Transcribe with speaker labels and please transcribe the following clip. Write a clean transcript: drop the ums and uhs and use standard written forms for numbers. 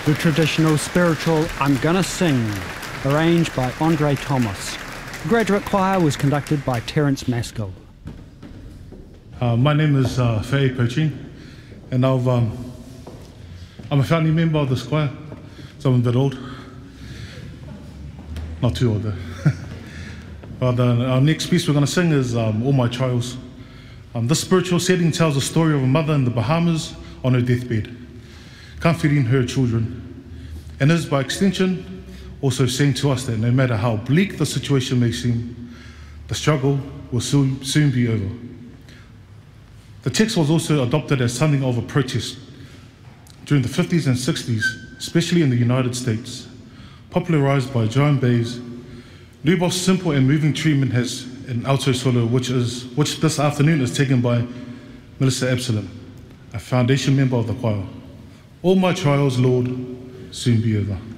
Speaker 1: The traditional spiritual I'm Gonna Sing, arranged by Andre Thomas. The graduate choir was conducted by Terence Maskell.
Speaker 2: My name is Faye Poaching, and I'm a founding member of this choir, so I'm a bit old. Not too old though. But our next piece we're going to sing is All My Trials. This spiritual setting tells the story of a mother in the Bahamas on her deathbed, comforting her children, and is by extension also saying to us that no matter how bleak the situation may seem, the struggle will soon be over. The text was also adopted as something of a protest during the 50s and 60s, especially in the United States, popularized by Joan Baez. Lubos' simple and moving treatment has an alto solo, which this afternoon is taken by Melissa Absalom, a foundation member of the choir. All my trials, Lord, soon be over.